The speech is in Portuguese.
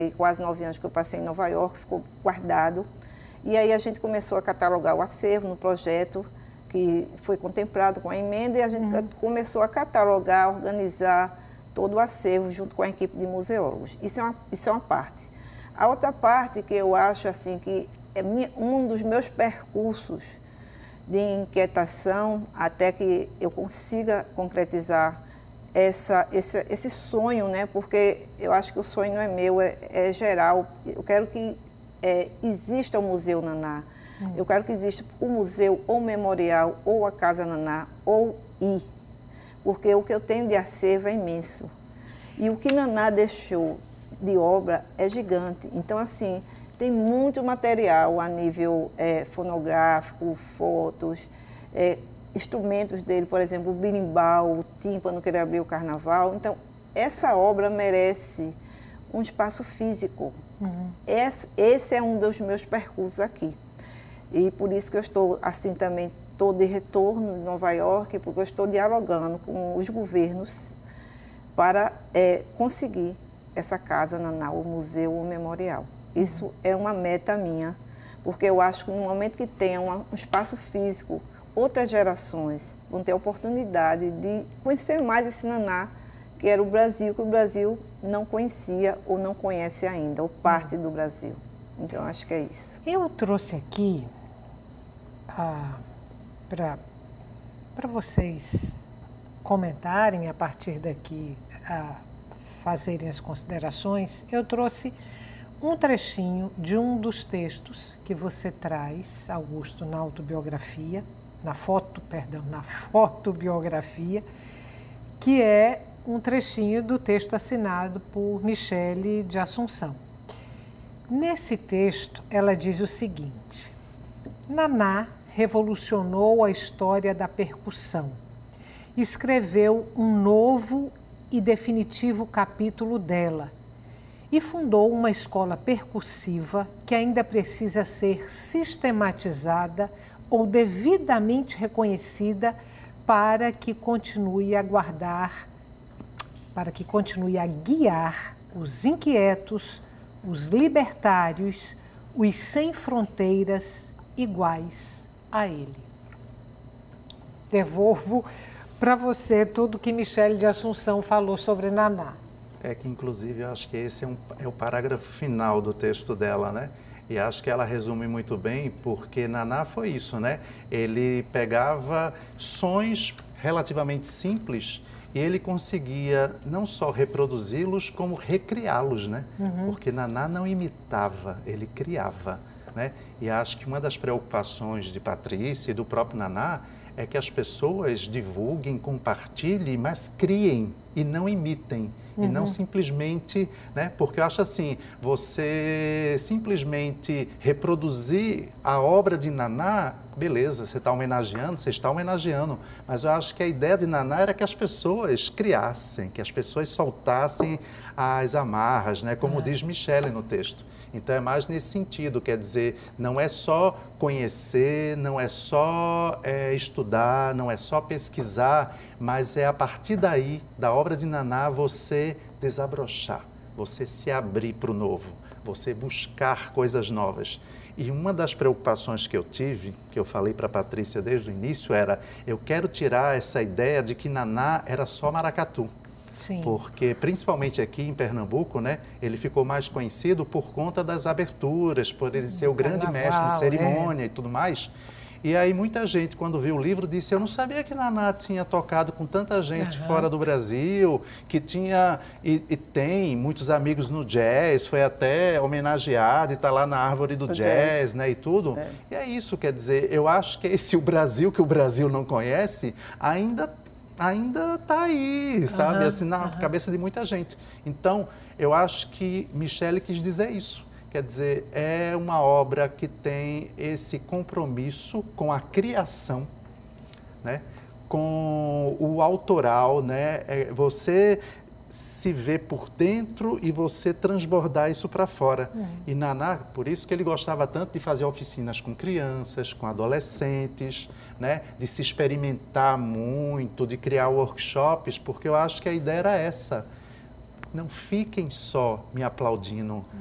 quase 9 anos que eu passei em Nova York, ficou guardado. E aí a gente começou a catalogar o acervo no projeto, que foi contemplado com a emenda, e a gente começou a catalogar, organizar todo o acervo junto com a equipe de museólogos. Isso é uma parte. A outra parte que eu acho assim, que é um dos meus percursos de inquietação, até que eu consiga concretizar esse sonho, né? Porque eu acho que o sonho não é meu, é geral. Eu quero que exista o Museu Naná. Eu quero que exista o museu, ou o memorial, ou a Casa Naná, ou porque o que eu tenho de acervo é imenso. E o que Naná deixou de obra é gigante. Então, assim, tem muito material a nível fonográfico, fotos, instrumentos dele, por exemplo, o berimbau, o tímpano que ele abriu o carnaval. Então, essa obra merece um espaço físico. Esse é um dos meus percursos aqui. E por isso que eu estou, assim, também estou de retorno em Nova York, porque eu estou dialogando com os governos para conseguir essa casa Naná, o museu, o memorial. Isso é uma meta minha, porque eu acho que no momento que tenha um espaço físico, outras gerações vão ter a oportunidade de conhecer mais esse Naná, que era o Brasil, que o Brasil não conhecia ou não conhece ainda, ou parte do Brasil. Então, acho que é isso. Eu trouxe aqui para vocês comentarem a partir daqui, fazerem as considerações, eu trouxe um trechinho de um dos textos que você traz, Augusto, na autobiografia, na fotobiografia, que é um trechinho do texto assinado por Michele de Assunção. Nesse texto, ela diz o seguinte: Naná revolucionou a história da percussão. Escreveu um novo e definitivo capítulo dela e fundou uma escola percussiva que ainda precisa ser sistematizada ou devidamente reconhecida para que continue a guiar os inquietos, os libertários, os sem fronteiras iguais a ele. Devolvo para você tudo que Michele de Assunção falou sobre Naná. Que inclusive eu acho que esse é o parágrafo final do texto dela, né? E acho que ela resume muito bem, porque Naná foi isso, né? Ele pegava sons relativamente simples e ele conseguia não só reproduzi-los, como recriá-los, né? Porque Naná não imitava, ele criava, né? E acho que uma das preocupações de Patrícia e do próprio Naná é que as pessoas divulguem, compartilhem, mas criem e não imitem. E não simplesmente, né? Porque eu acho assim, você simplesmente reproduzir a obra de Naná, beleza, você está homenageando, mas eu acho que a ideia de Naná era que as pessoas criassem, que as pessoas soltassem as amarras, né? Como diz Michele no texto. Então é mais nesse sentido, quer dizer, não é só conhecer, não é só estudar, não é só pesquisar, mas é a partir daí, da obra de Naná, você desabrochar, você se abrir para o novo, você buscar coisas novas. E uma das preocupações que eu tive, que eu falei para a Patrícia desde o início, era eu quero tirar essa ideia de que Naná era só maracatu. Sim. Porque, principalmente aqui em Pernambuco, né, ele ficou mais conhecido por conta das aberturas, por ele ser o grande mestre de cerimônia e tudo mais. E aí muita gente, quando viu o livro, disse, eu não sabia que Naná tinha tocado com tanta gente fora do Brasil, que tinha e tem muitos amigos no jazz, foi até homenageado e está lá na árvore do jazz, né, e tudo. E é isso, quer dizer, eu acho que esse o Brasil que o Brasil não conhece ainda está aí, sabe, assim, na cabeça de muita gente. Então, eu acho que Michele quis dizer isso. Quer dizer, é uma obra que tem esse compromisso com a criação, né, com o autoral, né, você se ver por dentro e você transbordar isso para fora. E Naná, por isso que ele gostava tanto de fazer oficinas com crianças, com adolescentes, né? De se experimentar muito, de criar workshops, porque eu acho que a ideia era essa. não fiquem só me aplaudindo,